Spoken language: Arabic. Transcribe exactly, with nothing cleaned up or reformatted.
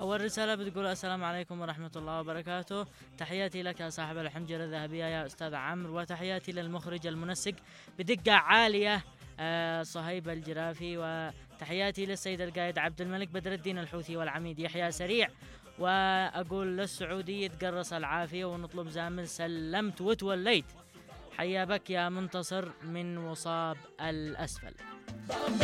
والرسالة بتقول السلام عليكم ورحمة الله وبركاته، تحياتي لك يا صاحب الحنجرة الذهبية يا أستاذ عمرو، وتحياتي للمخرج المنسق بدقة عالية آه صهيب الجرافي، وتحياتي للسيد القائد عبد الملك بدر الدين الحوثي والعميد يحيى سريع، وأقول للسعودي تقرص العافية ونطلب زامل سلمت وتوليت. حيا بك يا منتصر من وصاب الأسفل.